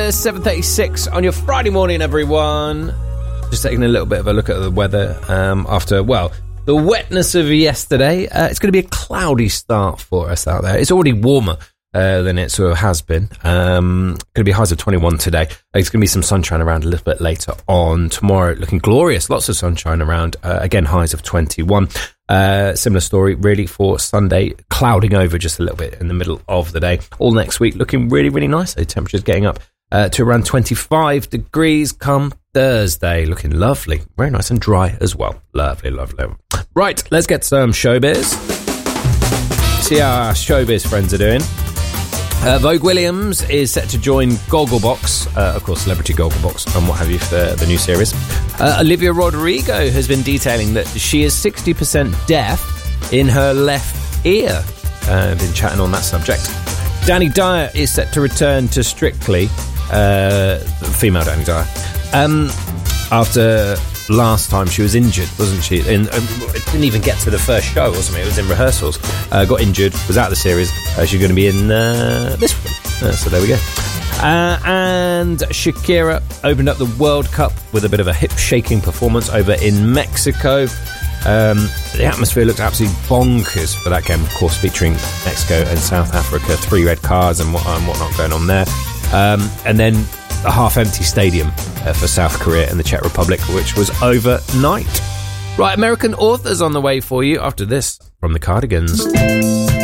is 7:36 on your Friday morning, everyone. Just taking a little bit of a look at the weather after, well, the wetness of yesterday. It's going to be a cloudy start for us out there. It's already warmer than it sort of has been. Going to be highs of 21 today. There's going to be some sunshine around a little bit later on tomorrow. Looking glorious. Lots of sunshine around. Again, highs of 21. Similar story really for Sunday. Clouding over just a little bit in the middle of the day. All next week looking really, really nice. The temperatures getting up to around 25 degrees come Thursday. Looking lovely. Very nice and dry as well. Lovely, lovely. Right, let's get some showbiz. See how our showbiz friends are doing. Vogue Williams is set to join Gogglebox, of course, Celebrity Gogglebox and what have you for the new series. Olivia Rodrigo has been detailing that she is 60% deaf in her left ear. Been chatting on that subject. Danny Dyer is set to return to Strictly, female Danny Dyer, after last time she was injured, wasn't she? It didn't even get to the first show, wasn't it? It was in rehearsals. Got injured, was out of the series. She's going to be in this one. So there we go. And Shakira opened up the World Cup with a bit of a hip-shaking performance over in Mexico. The atmosphere looked absolutely bonkers for that game, of course, featuring Mexico and South Africa. 3 red cards and whatnot going on there. And then a half-empty stadium for South Korea and the Czech Republic, which was overnight. Right, American Authors on the way for you after this from the Cardigans.